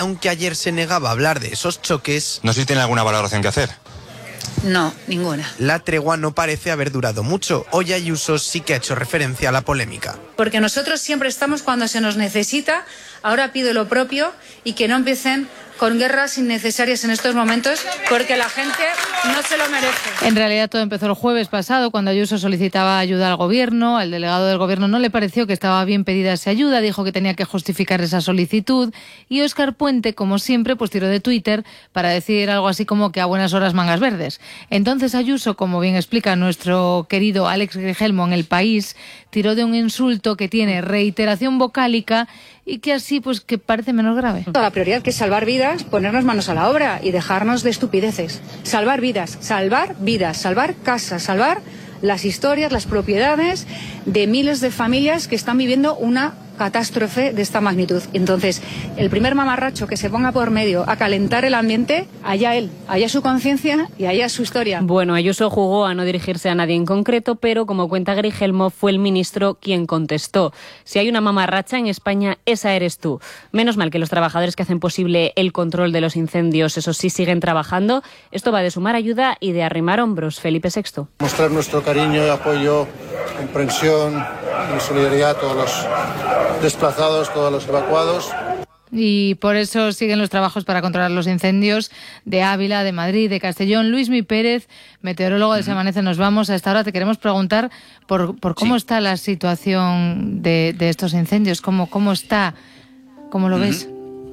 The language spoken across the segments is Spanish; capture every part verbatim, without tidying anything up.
aunque ayer se negaba a hablar de esos choques... No sé si tiene alguna valoración que hacer. No, ninguna. La tregua no parece haber durado mucho. Hoy Ayuso sí que ha hecho referencia a la polémica. Porque nosotros siempre estamos cuando se nos necesita, ahora pido lo propio y que no empiecen con guerras innecesarias en estos momentos, porque la gente no se lo merece. En realidad todo empezó el jueves pasado, cuando Ayuso solicitaba ayuda al gobierno. Al delegado del gobierno no le pareció que estaba bien pedida esa ayuda, dijo que tenía que justificar esa solicitud, y Óscar Puente, como siempre, pues tiró de Twitter para decir algo así como que a buenas horas mangas verdes. Entonces Ayuso, como bien explica nuestro querido Alex Grigelmo en El País, tiró de un insulto que tiene reiteración vocálica y que así pues que parece menos grave. La prioridad, que es salvar vidas, ponernos manos a la obra y dejarnos de estupideces. Salvar vidas, salvar vidas, salvar casas, salvar las historias, las propiedades de miles de familias que están viviendo una catástrofe de esta magnitud. Entonces, el primer mamarracho que se ponga por medio a calentar el ambiente, allá él, allá su conciencia y allá su historia. Bueno, Ayuso jugó a no dirigirse a nadie en concreto, pero como cuenta Grigelmo, fue el ministro quien contestó. Si hay una mamarracha en España, esa eres tú. Menos mal que los trabajadores que hacen posible el control de los incendios, eso sí, siguen trabajando. Esto va de sumar ayuda y de arrimar hombros. Felipe sexto. Mostrar nuestro cariño, apoyo, comprensión y solidaridad a todos los desplazados, todos los evacuados. Y por eso siguen los trabajos para controlar los incendios de Ávila, de Madrid, de Castellón. Luismi Pérez, meteorólogo de uh-huh. Semanece, nos vamos. A esta hora te queremos preguntar por, por cómo sí. está la situación de, de estos incendios, cómo, cómo está, cómo lo uh-huh. ves.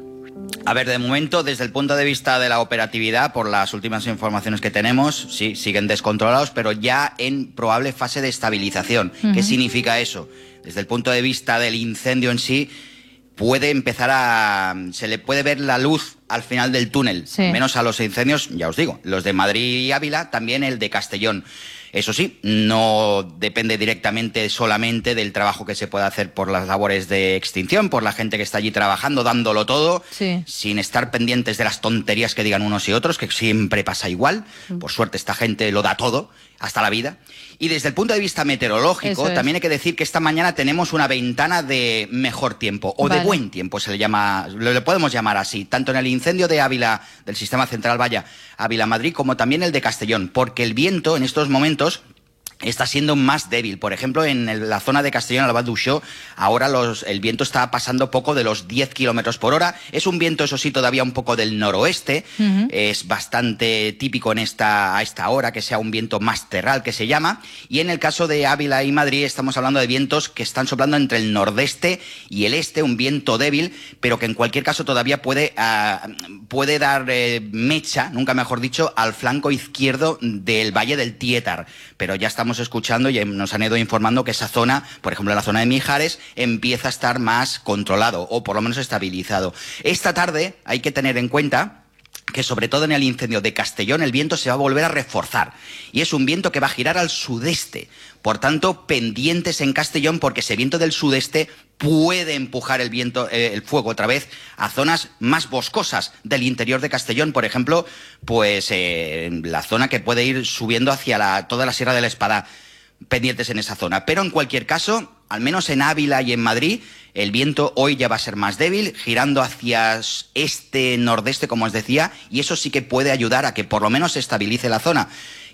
A ver, de momento, desde el punto de vista de la operatividad, por las últimas informaciones que tenemos, sí, siguen descontrolados, pero ya en probable fase de estabilización. Uh-huh. ¿Qué significa eso? Desde el punto de vista del incendio en sí, puede empezar a... se le puede ver la luz al final del túnel, sí. menos a los incendios, ya os digo, los de Madrid y Ávila, también el de Castellón. Eso sí, no depende directamente solamente del trabajo que se puede hacer por las labores de extinción, por la gente que está allí trabajando, dándolo todo, sí. sin estar pendientes de las tonterías que digan unos y otros, que siempre pasa igual. Mm. Por suerte esta gente lo da todo, hasta la vida. Y desde el punto de vista meteorológico, también hay que decir que esta mañana tenemos una ventana de mejor tiempo, o vale. de buen tiempo, se le llama, lo le podemos llamar así, tanto en el incendio de Ávila, del sistema central Valla, Ávila-Madrid, como también el de Castellón, porque el viento en estos momentos está siendo más débil. Por ejemplo, en el, la zona de Castellón, al Val d'Uixó, ahora los, el viento está pasando poco de los diez kilómetros por hora. Es un viento, eso sí, todavía un poco del noroeste. Uh-huh. Es bastante típico en esta, a esta hora que sea un viento más terral, que se llama. Y en el caso de Ávila y Madrid estamos hablando de vientos que están soplando entre el nordeste y el este, un viento débil, pero que en cualquier caso todavía puede, uh, puede dar eh, mecha, nunca mejor dicho, al flanco izquierdo del Valle del Tietar. Pero ya estamos escuchando y nos han ido informando que esa zona, por ejemplo la zona de Mijares, empieza a estar más controlado o por lo menos estabilizado. Esta tarde hay que tener en cuenta que sobre todo en el incendio de Castellón el viento se va a volver a reforzar y es un viento que va a girar al sudeste. Por tanto, pendientes en Castellón porque ese viento del sudeste puede empujar el viento, eh, el fuego otra vez a zonas más boscosas del interior de Castellón, por ejemplo, pues eh, la zona que puede ir subiendo hacia la, toda la Sierra de la Espada, pendientes en esa zona. Pero en cualquier caso, al menos en Ávila y en Madrid, el viento hoy ya va a ser más débil, girando hacia este nordeste, como os decía, y eso sí que puede ayudar a que por lo menos se estabilice la zona,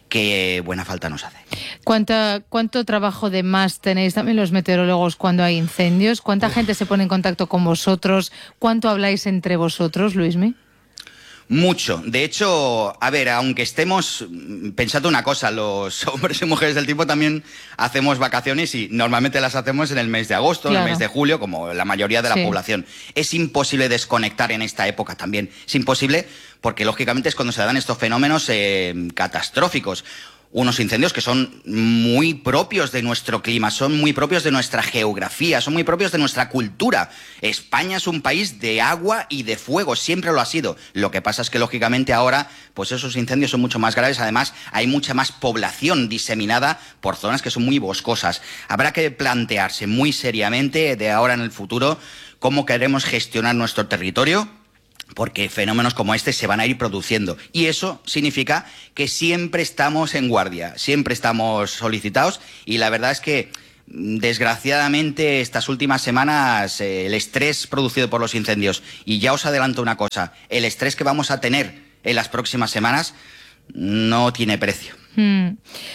que buena falta nos hace. ¿Cuánta, ¿Cuánto trabajo de más tenéis también los meteorólogos cuando hay incendios? ¿Cuánta Uf. gente se pone en contacto con vosotros? ¿Cuánto habláis entre vosotros, Luismi? Mucho. De hecho, a ver, aunque estemos pensando una cosa, los hombres y mujeres del tipo también hacemos vacaciones y normalmente las hacemos en el mes de agosto, claro. en el mes de julio, como la mayoría de la sí. población. Es imposible desconectar en esta época también. Es imposible porque, lógicamente, es cuando se dan estos fenómenos eh, catastróficos. Unos incendios que son muy propios de nuestro clima, son muy propios de nuestra geografía, son muy propios de nuestra cultura. España es un país de agua y de fuego, siempre lo ha sido. Lo que pasa es que, lógicamente, ahora pues esos incendios son mucho más graves. Además, hay mucha más población diseminada por zonas que son muy boscosas. Habrá que plantearse muy seriamente, de ahora en el futuro, cómo queremos gestionar nuestro territorio, porque fenómenos como este se van a ir produciendo. Y eso significa que siempre estamos en guardia, siempre estamos solicitados y la verdad es que desgraciadamente estas últimas semanas eh, el estrés producido por los incendios, y ya os adelanto una cosa, el estrés que vamos a tener en las próximas semanas no tiene precio. Hmm.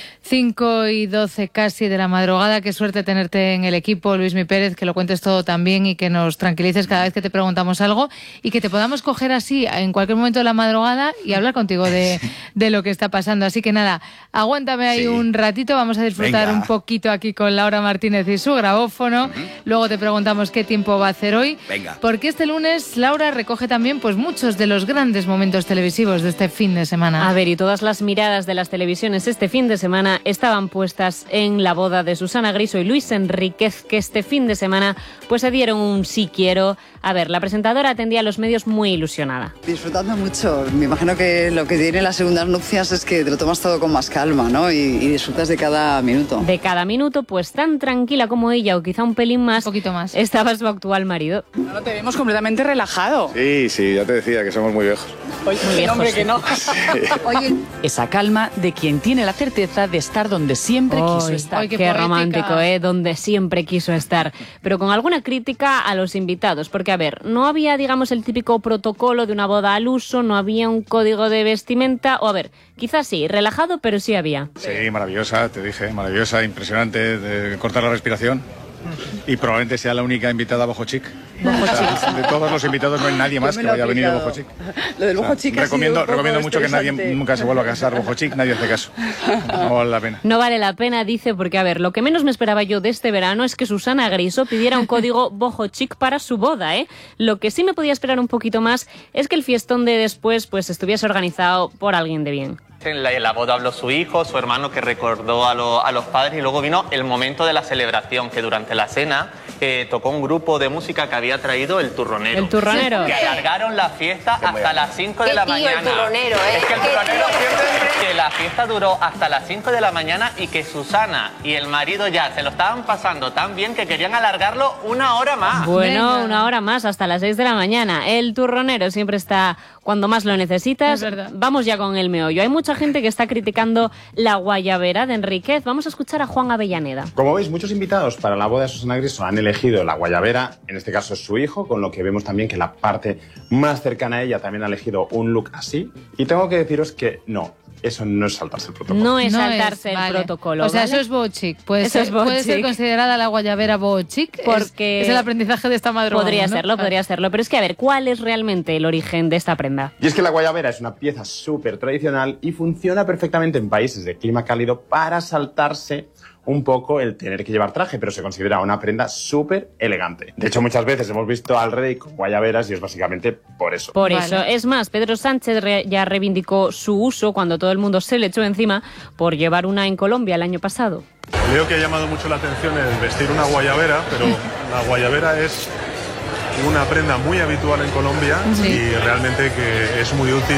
cinco y doce casi de la madrugada. Qué suerte tenerte en el equipo, Luismi Pérez, que lo cuentes todo también y que nos tranquilices cada vez que te preguntamos algo y que te podamos coger así en cualquier momento de la madrugada y hablar contigo de, de lo que está pasando. Así que nada, aguántame ahí sí. un ratito, vamos a disfrutar Venga. un poquito aquí con Laura Martínez y su grabófono. Uh-huh. Luego te preguntamos qué tiempo va a hacer hoy. Venga. Porque este lunes Laura recoge también pues muchos de los grandes momentos televisivos de este fin de semana. A ver, y todas las miradas de las televisiones este fin de semana estaban puestas en la boda de Susana Griso y Luis Enríquez, que este fin de semana pues se dieron un sí quiero. A ver, la presentadora atendía a los medios muy ilusionada. Disfrutando mucho. Me imagino que lo que tiene las segundas nupcias es que te lo tomas todo con más calma, ¿no? Y, y disfrutas de cada minuto. De cada minuto, pues tan tranquila como ella, o quizá un pelín más, un poquito más, estaba su actual marido. No, no, te vemos completamente relajado. Sí, sí, ya te decía que somos muy viejos. Oye, muy viejos. Hombre, que no. Sí. Oye, esa calma de quien tiene la certeza de estar donde siempre Oy, quiso estar. Ay, qué, qué romántico, ¿eh? Donde siempre quiso estar. Pero con alguna crítica a los invitados, porque a ver, no había, digamos, el típico protocolo de una boda al uso, no había un código de vestimenta, o a ver, quizás sí, relajado, pero sí había. Sí, maravillosa, te dije, maravillosa, impresionante, de cortar la respiración. Y probablemente sea la única invitada boho chic. Boho o sea, chic. De todos los invitados no hay nadie más que haya venido boho chic. Lo del boho chic o sea, recomiendo, recomiendo mucho que nadie nunca se vuelva a casar boho chic, nadie hace caso. No vale la pena. No vale la pena, dice, porque a ver, lo que menos me esperaba yo de este verano es que Susana Griso pidiera un código boho chic para su boda, ¿eh? Lo que sí me podía esperar un poquito más es que el fiestón de después pues estuviese organizado por alguien de bien. En la, en la boda habló su hijo, su hermano, que recordó a, lo, a los padres, y luego vino el momento de la celebración, que durante la cena eh, tocó un grupo de música que había traído el Turronero. El Turronero. Que alargaron la fiesta hasta las cinco de la tío, mañana. El Turronero, ¿eh? Es que el Turronero siempre, que la fiesta duró hasta las cinco de la mañana y que Susana y el marido ya se lo estaban pasando tan bien que querían alargarlo una hora más. Bueno, Venga. una hora más, hasta las seis de la mañana. El Turronero siempre está cuando más lo necesitas. Es verdad. Vamos ya con el meollo. Hay mucha gente que está criticando la guayabera de Enríquez. Vamos a escuchar a Juan Avellaneda. Como veis, muchos invitados para la boda de Susana Griso han elegido la guayabera, en este caso es su hijo, con lo que vemos también que la parte más cercana a ella también ha elegido un look así. Y tengo que deciros que no, eso no es saltarse el protocolo. No es No saltarse es, el vale. protocolo. O sea, ¿vale? eso es boho chic. Puede, Eso ser, es boho puede ser chic. considerada la guayabera boho chic. Porque es, es el aprendizaje de esta madrugada. Podría ¿no? serlo, podría serlo. Pero es que, a ver, ¿cuál es realmente el origen de esta prenda? Y es que la guayabera es una pieza súper tradicional y funciona perfectamente en países de clima cálido para saltarse un poco el tener que llevar traje, pero se considera una prenda súper elegante. De hecho, muchas veces hemos visto al rey con guayaberas y es básicamente por eso. Por Vale. eso. Es más, Pedro Sánchez re- ya reivindicó su uso cuando todo el mundo se le echó encima por llevar una en Colombia el año pasado. Creo que ha llamado mucho la atención el vestir una guayabera, pero la guayabera es una prenda muy habitual en Colombia Sí. y realmente que es muy útil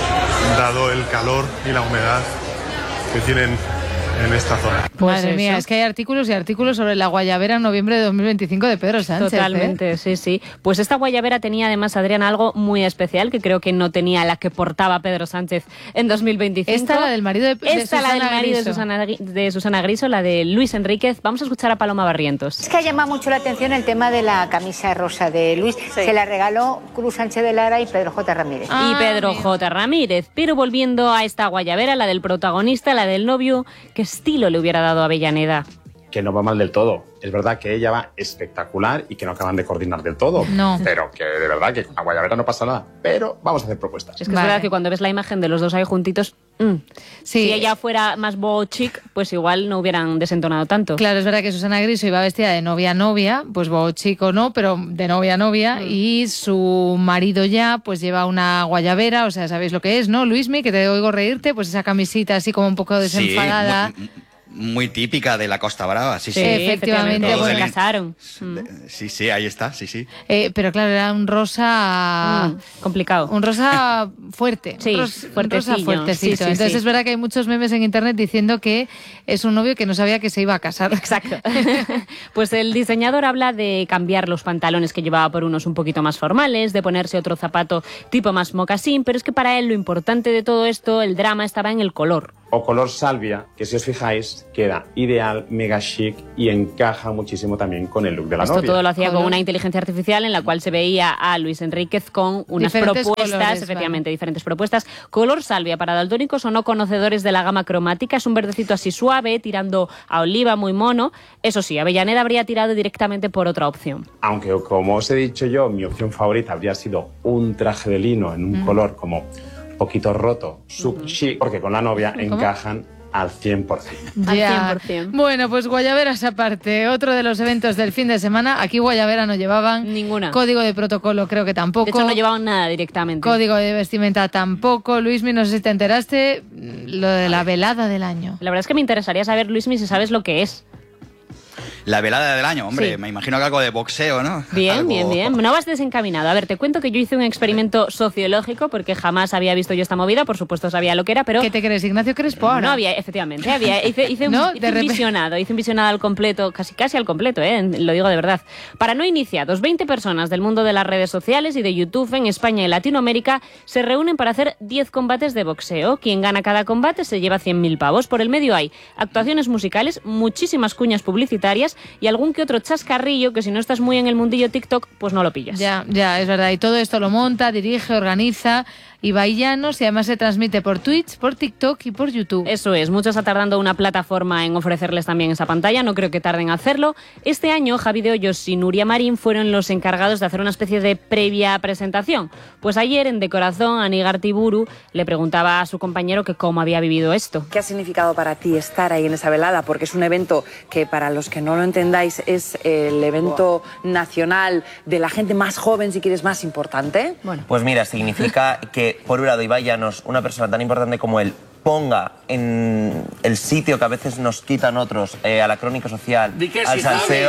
dado el calor y la humedad que tienen en esta zona. Pues Madre eso. mía, es que hay artículos y artículos sobre la guayabera en noviembre de dos mil veinticinco de Pedro Sánchez. Totalmente, ¿eh? sí, sí. Pues esta guayabera tenía además, Adrián, algo muy especial que creo que no tenía la que portaba Pedro Sánchez en dos mil veinticinco. Esta, la del marido de, de Esta, la Susana del marido de Griso. Susana, de Susana Griso, la de Luis Enríquez. Vamos a escuchar a Paloma Barrientos. Es que ha llamado mucho la atención el tema de la camisa rosa de Luis. Se la regaló Cruz Sánchez de Lara y Pedro J. Ramírez. Ah, y Pedro mira. J. Ramírez. Pero volviendo a esta guayabera, la del protagonista, la del novio, ¿qué estilo le hubiera dado a Avellaneda? Que no va mal del todo. Es verdad que ella va espectacular y que no acaban de coordinar del todo. No. Pero que de verdad que con la guayabera no pasa nada. Pero vamos a hacer propuestas. Es que Vale. es verdad que cuando ves la imagen de los dos ahí juntitos, mm, Sí. si ella fuera más boho chic, pues igual no hubieran desentonado tanto. Claro, es verdad que Susana Griso iba vestida de novia a novia, pues boho chic o no, pero de novia a novia, Mm. y su marido ya pues lleva una guayabera, o sea, sabéis lo que es, ¿no, Luismi? Que te oigo reírte, pues esa camisita así como un poco desenfadada. Sí, muy, muy típica de la Costa Brava, sí, Sí, sí. efectivamente, Todos bueno. se casaron. Mm. Sí, sí, ahí está, sí, sí. Eh, pero claro, era un rosa Mm. complicado. Un rosa fuerte. Sí, un ros, fuertecillo. Un rosa fuertecito. Sí, sí, Entonces sí. es verdad que hay muchos memes en internet diciendo que es un novio que no sabía que se iba a casar. Exacto. Pues el diseñador habla de cambiar los pantalones que llevaba por unos un poquito más formales, de ponerse otro zapato tipo más mocasín, pero es que para él lo importante de todo esto, el drama, estaba en el color. O color salvia, que si os fijáis, queda ideal, mega chic y encaja muchísimo también con el look de la Esto novia. todo lo hacía Color. con una inteligencia artificial en la cual se veía a Luis Enríquez con unas Diferentes propuestas, colores, efectivamente, diferentes propuestas. Color salvia para daltónicos o no conocedores de la gama cromática, es un verdecito así suave, tirando a oliva, muy mono. Eso sí, Avellaneda habría tirado directamente por otra opción. Aunque, como os he dicho yo, mi opción favorita habría sido un traje de lino en un Mm. color como un poquito roto, sub chic, porque con la novia ¿Cómo? encajan al cien por cien. Al Ya. cien por cien. Bueno, pues guayaberas aparte. Otro de los eventos del fin de semana. Aquí guayabera no llevaban. Ninguna. Código de protocolo creo que tampoco. De hecho, no llevaban nada directamente. Código de vestimenta tampoco. Luismi, no sé si te enteraste, lo de la velada del año. La verdad es que me interesaría saber, Luismi, si sabes lo que es. La velada del año, hombre, Sí. me imagino que algo de boxeo, ¿no? Bien, Algo- bien, bien. No vas desencaminado. A ver, te cuento que yo hice un experimento sociológico porque jamás había visto yo esta movida, por supuesto sabía lo que era, pero... ¿Qué te crees, Ignacio Crespo ahora? No había, efectivamente, había, hice, hice un, No, hice de un repente- visionado, hice un visionado al completo, casi casi al completo, ¿eh? Lo digo de verdad. Para no iniciados, veinte personas del mundo de las redes sociales y de YouTube en España y Latinoamérica se reúnen para hacer diez combates de boxeo. Quien gana cada combate se lleva cien mil pavos. Por el medio hay actuaciones musicales, muchísimas cuñas publicitarias y algún que otro chascarrillo que si no estás muy en el mundillo TikTok, pues no lo pillas. Ya, ya, es verdad. Y todo esto lo monta, dirige, organiza Ibai Llanos y además se transmite por Twitch, por TikTok y por YouTube. Eso es, mucho está tardando una plataforma en ofrecerles también esa pantalla, no creo que tarden en hacerlo. Este año Javi de Hoyos y Nuria Marín fueron los encargados de hacer una especie de previa presentación. Pues ayer en De Corazón, Anígar Tiburu le preguntaba a su compañero que cómo había vivido esto. ¿Qué ha significado para ti estar ahí en esa velada? Porque es un evento que, para los que no lo entendáis, es el evento nacional de la gente más joven, si quieres, más importante. Bueno. Pues mira, significa que, por un lado, Ibai Llanos, una persona tan importante como él, ponga en el sitio que a veces nos quitan otros, eh, a la crónica social, al salseo.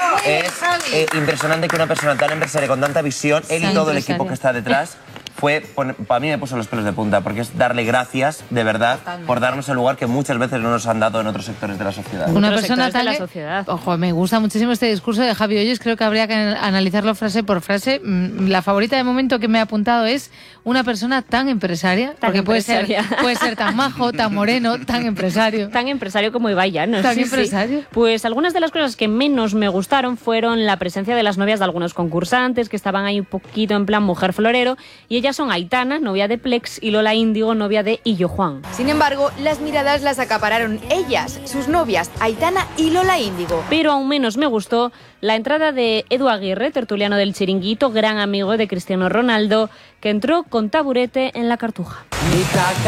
Es eh, impresionante que una persona tan empresaria, con tanta visión, él y todo el equipo que está detrás, fue, para mí me puso los pelos de punta, porque es darle gracias, de verdad, Totalmente. por darnos el lugar que muchas veces no nos han dado en otros sectores de la sociedad. Una Otros persona sectores de tan... la sociedad. Ojo, me gusta muchísimo este discurso de Javi Hoyos. Creo que habría que analizarlo frase por frase. Mm, La favorita de momento que me he apuntado es una persona tan empresaria. Tan porque puede empresaria. ser, puede ser tan majo, tan moreno, tan empresario. Tan empresario como Ibai Llanos. Tan sí, sí. empresario. Pues algunas de las cosas que menos me gustaron fueron la presencia de las novias de algunos concursantes que estaban ahí un poquito en plan mujer florero, y ellas son Aitana, novia de Plex, y Lola Índigo, novia de Illo Juan. Sin embargo, las miradas las acapararon ellas, sus novias, Aitana y Lola Índigo. Pero aún menos me gustó la entrada de Edu Aguirre, tertuliano del Chiringuito, gran amigo de Cristiano Ronaldo, que entró con taburete en la Cartuja.